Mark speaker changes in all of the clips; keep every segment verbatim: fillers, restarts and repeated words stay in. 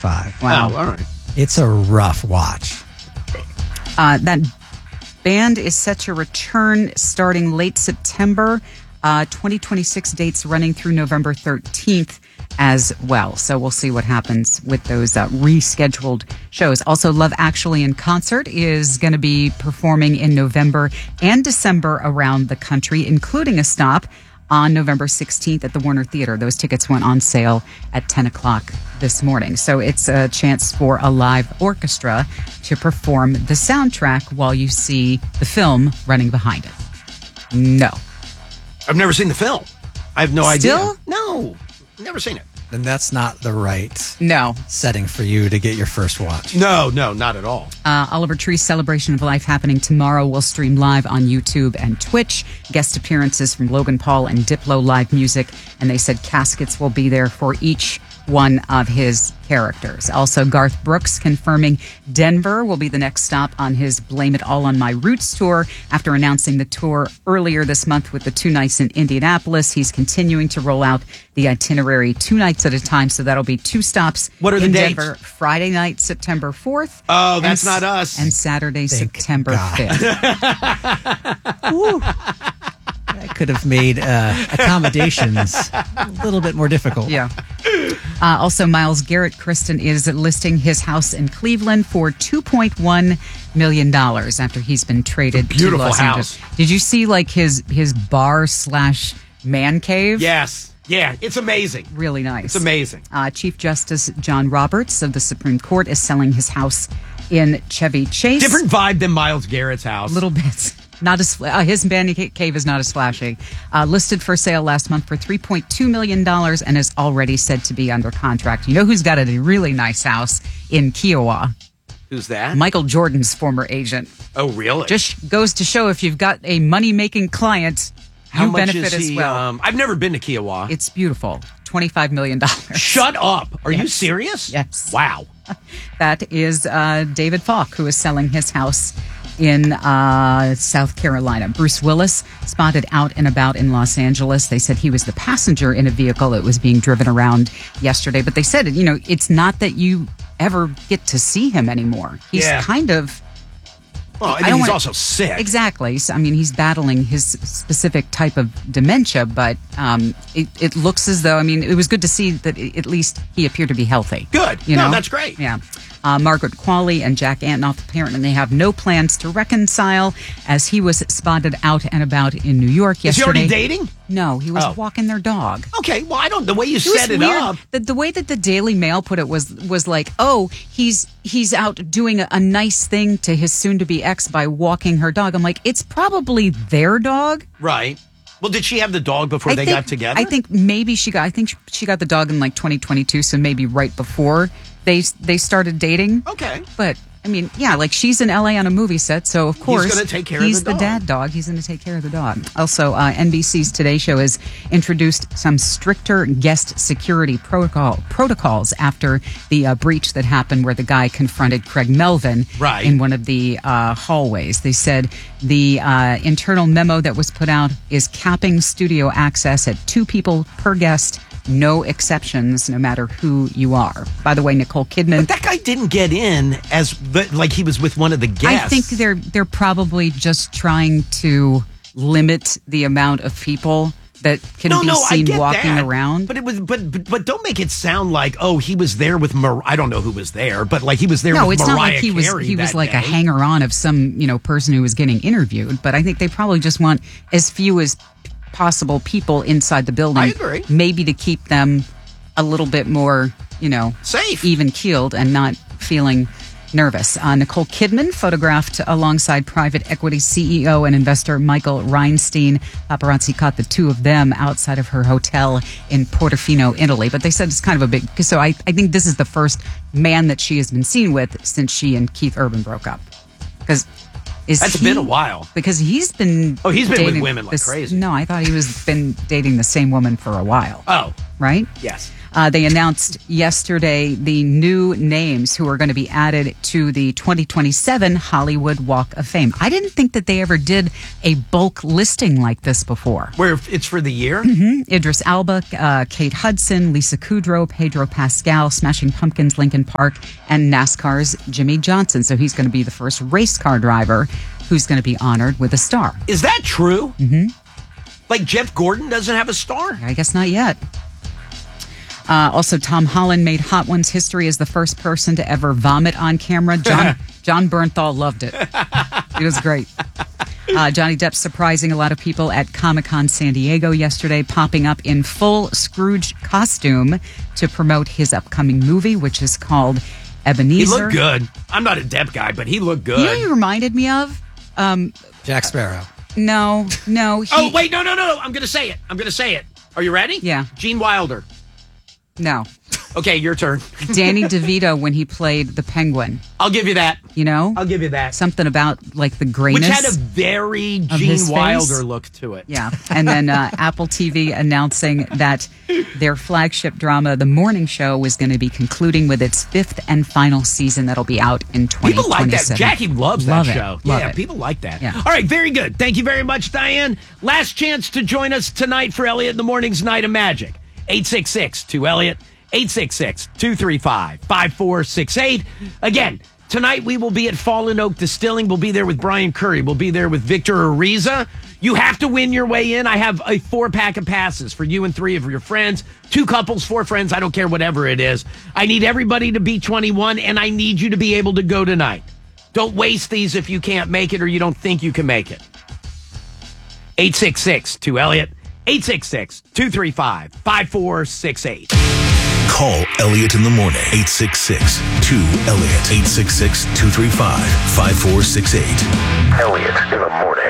Speaker 1: twenty-five.
Speaker 2: Wow.
Speaker 3: Oh, all right.
Speaker 1: It's a rough watch.
Speaker 2: Uh, that band is set to return starting late September. Uh, twenty twenty-six dates running through November thirteenth as well. So we'll see what happens with those uh, rescheduled shows. Also, Love Actually in concert is going to be performing in November and December around the country, including a stop on November sixteenth at the Warner Theater. Those tickets went on sale at ten o'clock this morning. So it's a chance for a live orchestra to perform the soundtrack while you see the film running behind it. No.
Speaker 3: I've never seen the film. I have no
Speaker 2: Still?
Speaker 3: idea. No, never seen it.
Speaker 1: Then that's not the right
Speaker 2: No.
Speaker 1: setting for you to get your first watch.
Speaker 3: No, no, not at all.
Speaker 2: Uh, Oliver Tree's Celebration of Life happening tomorrow will stream live on YouTube and Twitch. Guest appearances from Logan Paul and Diplo live music. And they said caskets will be there for each one of his characters. Also, Garth Brooks confirming Denver will be the next stop on his Blame It All on My Roots tour. After announcing the tour earlier this month with the two nights in Indianapolis, he's continuing to roll out the itinerary two nights at a time. So that'll be two stops.
Speaker 3: What are the
Speaker 2: in
Speaker 3: dates?
Speaker 2: Denver, Friday night, September fourth.
Speaker 3: Oh, that's
Speaker 2: and,
Speaker 3: not us.
Speaker 2: And Saturday,
Speaker 1: Thank
Speaker 2: September
Speaker 1: God.
Speaker 2: fifth.
Speaker 1: Woo. That could have made uh, accommodations a little bit more difficult.
Speaker 2: Yeah. Uh, also, Myles Garrett Kristen is listing his house in Cleveland for two point one million dollars after he's been traded
Speaker 3: It's a beautiful
Speaker 2: to Los
Speaker 3: house.
Speaker 2: Angeles. Did you see like his his bar slash man cave?
Speaker 3: Yes. Yeah, it's amazing.
Speaker 2: Really nice.
Speaker 3: It's amazing.
Speaker 2: Uh, Chief Justice John Roberts of the Supreme Court is selling his house in Chevy Chase.
Speaker 3: Different vibe than Myles Garrett's house.
Speaker 2: Little bit. Not as uh, his man cave is not as flashy. Uh, listed for sale last month for three point two million dollars and is already said to be under contract. You know who's got a really nice house in Kiowa?
Speaker 3: Who's that?
Speaker 2: Michael Jordan's former agent.
Speaker 3: Oh, really?
Speaker 2: Just goes to show if you've got a money-making client,
Speaker 3: How
Speaker 2: you
Speaker 3: much
Speaker 2: benefit
Speaker 3: is he,
Speaker 2: as well.
Speaker 3: Um, I've never been to Kiowa.
Speaker 2: It's beautiful. twenty-five million dollars.
Speaker 3: Shut up. Are you
Speaker 2: Yes.
Speaker 3: serious?
Speaker 2: Yes.
Speaker 3: Wow.
Speaker 2: That is uh, David Falk, who is selling his house in uh, South Carolina. Bruce Willis spotted out and about in Los Angeles. They said he was the passenger in a vehicle that was being driven around yesterday. But they said, you know, it's not that you ever get to see him anymore. He's
Speaker 3: Yeah.
Speaker 2: kind of...
Speaker 3: Well, I,
Speaker 2: I
Speaker 3: think
Speaker 2: don't
Speaker 3: he's
Speaker 2: wanna-
Speaker 3: also sick.
Speaker 2: Exactly. So, I mean, he's battling his specific type of dementia, but um, it, it looks as though, I mean, it was good to see that at least he appeared to be healthy.
Speaker 3: Good.
Speaker 2: You
Speaker 3: No,
Speaker 2: know?
Speaker 3: that's great.
Speaker 2: Yeah. Uh, Margaret Qualley and Jack Antonoff apparently they have no plans to reconcile as he was spotted out and about in New York
Speaker 3: Is he
Speaker 2: yesterday.
Speaker 3: already dating?
Speaker 2: No, he was
Speaker 3: Oh.
Speaker 2: walking their dog.
Speaker 3: Okay, well, I don't. The way you
Speaker 2: It was
Speaker 3: set it
Speaker 2: weird.
Speaker 3: up.
Speaker 2: The, the way that the Daily Mail put it was was like, oh, he's he's out doing a, a nice thing to his soon-to-be ex by walking her dog. I'm like, it's probably their dog.
Speaker 3: Right. Well, did she have the dog before
Speaker 2: I
Speaker 3: they
Speaker 2: think,
Speaker 3: got together?
Speaker 2: I think maybe she got. I think she got the dog in like twenty twenty-two, so maybe right before they they started dating.
Speaker 3: Okay.
Speaker 2: But I mean, yeah, like she's in L A on a movie set, so of course
Speaker 3: gonna take care of
Speaker 2: he's
Speaker 3: the dog.
Speaker 2: dad dog. He's going to take care of the dog. Also, uh, N B C's Today Show has introduced some stricter guest security protocol protocols after the uh, breach that happened where the guy confronted Craig Melvin
Speaker 3: Right.
Speaker 2: in one of the uh, hallways. They said the uh, internal memo that was put out is capping studio access at two people per guest. No exceptions, no matter who you are. By the way, Nicole Kidman.
Speaker 3: But that guy didn't get in as the, like he was with one of the guests.
Speaker 2: I think they're they're probably just trying to limit the amount of people that can
Speaker 3: no,
Speaker 2: be
Speaker 3: no, I
Speaker 2: seen
Speaker 3: get
Speaker 2: walking
Speaker 3: that.
Speaker 2: around.
Speaker 3: But it was, but, but but don't make it sound like oh he was there with Mar- I don't know who was there, but like he was there.
Speaker 2: No,
Speaker 3: with
Speaker 2: it's
Speaker 3: Mariah
Speaker 2: not like he was
Speaker 3: Carey
Speaker 2: he was
Speaker 3: that
Speaker 2: like
Speaker 3: day.
Speaker 2: a hanger on of some you know person who was getting interviewed. But I think they probably just want as few as possible people inside the building.
Speaker 3: I agree.
Speaker 2: Maybe to keep them a little bit more you know
Speaker 3: Safe.
Speaker 2: even keeled, and not feeling nervous. Uh, Nicole Kidman photographed alongside private equity C E O and investor Michael Reinstein. Paparazzi caught the two of them outside of her hotel in Portofino, Italy. But they said it's kind of a big... So I, I think this is the first man that she has been seen with since she and Keith Urban broke up. Because... Is
Speaker 3: That's
Speaker 2: he,
Speaker 3: been a while.
Speaker 2: Because he's been...
Speaker 3: Oh, he's been with
Speaker 2: dating
Speaker 3: women like
Speaker 2: this-
Speaker 3: crazy.
Speaker 2: No, I thought he was been dating the same woman for a while.
Speaker 3: Oh,
Speaker 2: Right?
Speaker 3: yes.
Speaker 2: Uh, they announced yesterday the new names who are going to be added to the twenty twenty-seven Hollywood Walk of Fame. I didn't think that they ever did a bulk listing like this before.
Speaker 3: Where it's for the year?
Speaker 2: Mm-hmm. Idris Elba, uh, Kate Hudson, Lisa Kudrow, Pedro Pascal, Smashing Pumpkins, Linkin Park, and NASCAR's Jimmy Johnson. So he's going to be the first race car driver who's going to be honored with a star.
Speaker 3: Is that true?
Speaker 2: Mm-hmm.
Speaker 3: Like Jeff Gordon doesn't have a star?
Speaker 2: I guess not yet. Uh, also, Tom Holland made Hot Ones history as the first person to ever vomit on camera. John John Bernthal loved it. It was great. Uh, Johnny Depp surprising a lot of people at Comic-Con San Diego yesterday, popping up in full Scrooge costume to promote his upcoming movie, which is called Ebenezer.
Speaker 3: He looked good. I'm not a Depp guy, but he looked good.
Speaker 2: You know who he reminded me of? Um,
Speaker 1: Jack Sparrow.
Speaker 2: No, no. He,
Speaker 3: oh, wait, no, no, no, no. I'm going to say it. I'm going to say it. Are you ready?
Speaker 2: Yeah.
Speaker 3: Gene Wilder.
Speaker 2: No.
Speaker 3: Okay, your turn.
Speaker 2: Danny DeVito when he played the Penguin.
Speaker 3: I'll give you that.
Speaker 2: You know?
Speaker 3: I'll give you that.
Speaker 2: Something about, like, the grayness.
Speaker 3: Which had a very Gene Wilder look to it.
Speaker 2: Yeah. And then uh, Apple T V announcing that their flagship drama, The Morning Show, was going to be concluding with its fifth and final season that'll be out in twenty twenty-seven.
Speaker 3: People like that. Jackie loves that
Speaker 2: Love
Speaker 3: show.
Speaker 2: It. Love
Speaker 3: yeah,
Speaker 2: it.
Speaker 3: people like that.
Speaker 2: Yeah.
Speaker 3: All right, very good. Thank you very much, Diane. Last chance to join us tonight for Elliot in the Morning's Night of Magic. eight six six two Elliot. eight six six two three five five four six eight. Again, tonight we will be at Fallen Oak Distilling. We'll be there with Brian Curry. We'll be there with Victor Ariza. You have to win your way in. I have a four-pack of passes for you and three of your friends. Two couples, four friends. I don't care, whatever it is. I need everybody to be twenty-one, and I need you to be able to go tonight. Don't waste these if you can't make it or you don't think you can make it. eight six six two Elliot. eight six six two three five five four six eight.
Speaker 4: Call Elliot in the morning. eight six six two Elliot. eight six six two three five five four six eight. Elliot in the morning.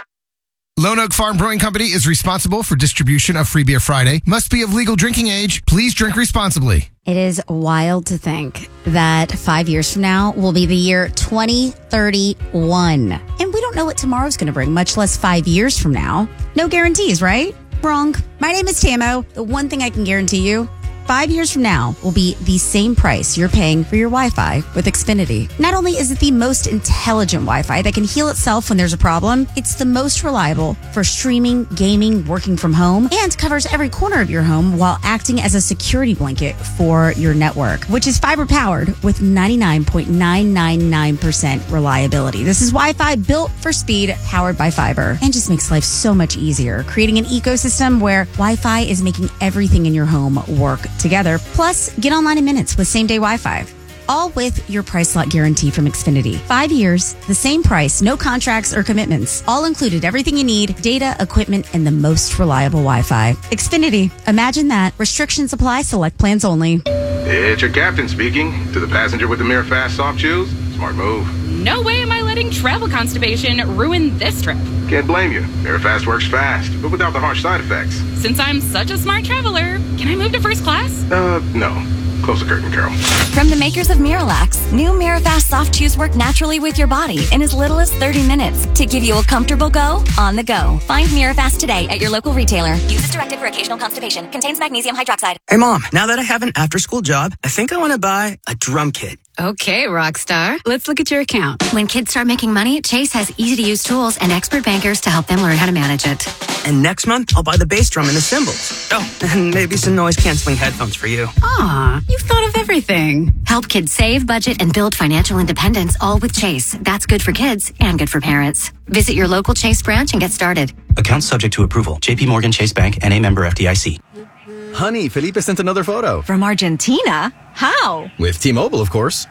Speaker 5: Lone Oak Farm Brewing Company is responsible for distribution of Free Beer Friday. Must be of legal drinking age. Please drink responsibly.
Speaker 6: It is wild to think that five years from now will be the year twenty thirty-one. And we don't know what tomorrow's going to bring, much less five years from now. No guarantees, right? Wrong. My name is Tamo. The one thing I can guarantee you, five years from now will be the same price you're paying for your Wi-Fi with Xfinity. Not only is it the most intelligent Wi-Fi that can heal itself when there's a problem, it's the most reliable for streaming, gaming, working from home, and covers every corner of your home while acting as a security blanket for your network, which is fiber powered with ninety-nine point nine nine nine percent reliability. This is Wi-Fi built for speed, powered by fiber, and just makes life so much easier, creating an ecosystem where Wi-Fi is making everything in your home work together. Plus, get online in minutes with same-day Wi-Fi. All with your price lock guarantee from Xfinity. Five years, the same price, no contracts or commitments. All included, everything you need, data, equipment, and the most reliable Wi-Fi. Xfinity. Imagine that. Restrictions apply. Select plans only.
Speaker 7: It's your captain speaking. To the passenger with the Mirror Fast soft shoes, smart move.
Speaker 8: No way am I letting travel constipation ruin this trip.
Speaker 7: Can't blame you. Mirror Fast works fast, but without the harsh side effects.
Speaker 8: Since I'm such a smart traveler, can I move to first class?
Speaker 7: Uh, no. Close the curtain, Carol.
Speaker 9: From the makers of Miralax, new Mirafast soft chews work naturally with your body in as little as thirty minutes to give you a comfortable go on the go. Find Mirafast today at your local retailer. Use as directed for occasional constipation. Contains magnesium hydroxide.
Speaker 10: Hey, Mom, now that I have an after-school job, I think I want to buy a drum kit.
Speaker 11: Okay, Rockstar. Let's look at your account.
Speaker 9: When kids start making money, Chase has easy-to-use tools and expert bankers to help them learn how to manage it.
Speaker 10: And next month, I'll buy the bass drum and the cymbals. Oh, and maybe some noise-canceling headphones for you.
Speaker 11: Aw, you've thought of everything.
Speaker 9: Help kids save, budget, and build financial independence, all with Chase. That's good for kids and good for parents. Visit your local Chase branch and get started.
Speaker 12: Account subject to approval. J P Morgan Chase Bank, N A member F D I C.
Speaker 13: Honey, Felipe sent another photo.
Speaker 14: From Argentina? How?
Speaker 13: With T-Mobile, of course.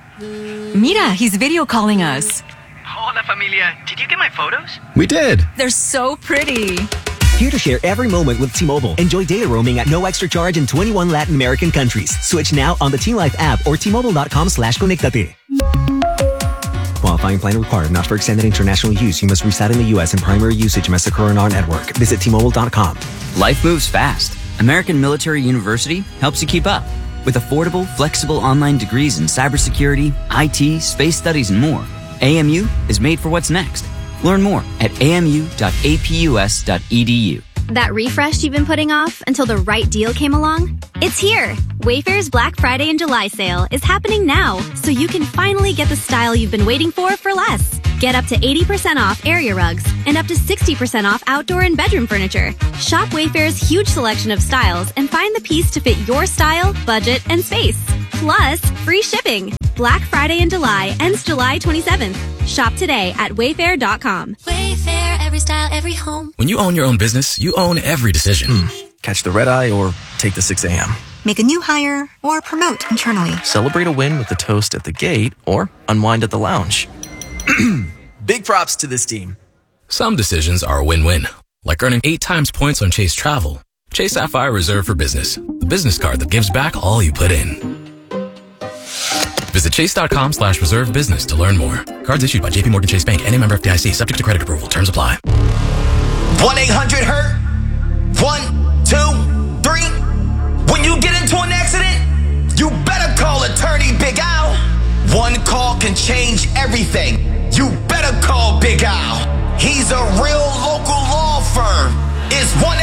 Speaker 14: Mira, he's video calling us.
Speaker 15: Hola, familia. Did you get my photos?
Speaker 13: We did.
Speaker 14: They're so pretty.
Speaker 16: Here to share every moment with T-Mobile. Enjoy data roaming at no extra charge in twenty-one Latin American countries. Switch now on the T-Life app or T-Mobile.com slash conectate. Qualifying plan required. Not for extended international use. You must reside in the U S and primary usage must occur on our network. Visit T Mobile dot com.
Speaker 17: Life moves fast. American Military University helps you keep up. With affordable, flexible online degrees in cybersecurity, I T, space studies, and more, A M U is made for what's next. Learn more at A M U dot A P U S dot E D U.
Speaker 18: That refresh you've been putting off until the right deal came along? It's here! Wayfair's Black Friday and July sale is happening now, so you can finally get the style you've been waiting for for less. Get up to eighty percent off area rugs and up to sixty percent off outdoor and bedroom furniture. Shop Wayfair's huge selection of styles and find the piece to fit your style, budget, and space. Plus, free shipping. Black Friday in July ends July twenty-seventh. Shop today at wayfair dot com.
Speaker 19: Wayfair, every style, every home.
Speaker 20: When you own your own business, you own every decision.
Speaker 13: Hmm. Catch the red eye or take the six a.m.
Speaker 21: Make a new hire or promote internally.
Speaker 13: Celebrate a win with the toast at the gate or unwind at the lounge. Big props to this team.
Speaker 20: Some decisions are a win-win, like earning eight times points on Chase Travel. Chase Sapphire Reserve for Business, the business card that gives back all you put in. Visit chase.com slash reserve business to learn more. Cards issued by J P Morgan Chase Bank and a member F D I C, subject to credit approval. Terms apply.
Speaker 22: one eight hundred hurt. One, two, three. When you get into an accident, you better call attorney Big Al. One call can change everything. You better call Big Al. He's a real local law firm. It's one